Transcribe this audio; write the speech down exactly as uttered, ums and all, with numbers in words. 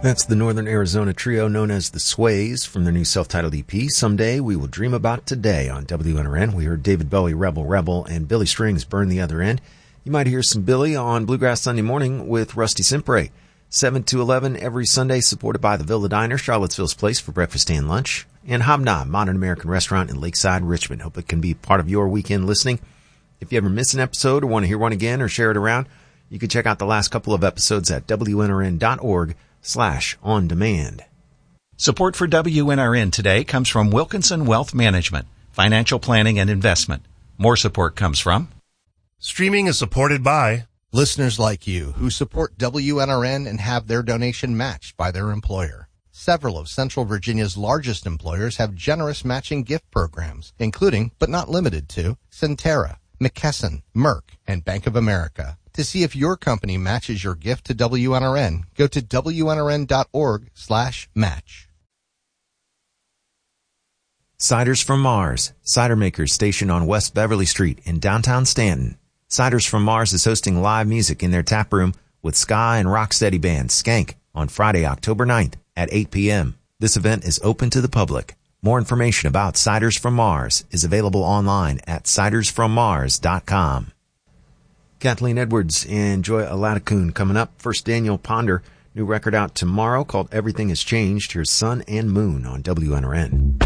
That's the Northern Arizona trio known as the Sways from their new self-titled E P, Someday We Will Dream About Today, on W N R N. We heard David Bowie, Rebel Rebel, and Billy Strings, Burn the Other End. You might hear some Billy on Bluegrass Sunday Morning with Rusty Simpre. seven to eleven every Sunday, supported by the Villa Diner, Charlottesville's place for breakfast and lunch, and Hobnob, Modern American Restaurant in Lakeside, Richmond. Hope it can be part of your weekend listening. If you ever miss an episode or want to hear one again or share it around, you can check out the last couple of episodes at W N R N dot org slash on demand. Support for W N R N today comes from Wilkinson Wealth Management, financial planning and investment. More support comes from... Streaming is supported by... listeners like you who support W N R N and have their donation matched by their employer. Several of Central Virginia's largest employers have generous matching gift programs, including, but not limited to, Centera, McKesson, Merck, and Bank of America. To see if your company matches your gift to W N R N, go to W N R N dot org slash match. Ciders from Mars, cider makers stationed on West Beverly Street in downtown Stanton. Ciders from Mars is hosting live music in their tap room with ska and rocksteady band Skank on Friday, October ninth at eight p.m. This event is open to the public. More information about Ciders from Mars is available online at ciders from mars dot com. Kathleen Edwards and Joy Aladakun coming up. First, Daniel Ponder, new record out tomorrow called Everything Has Changed. Here's Sun and Moon on W N R N.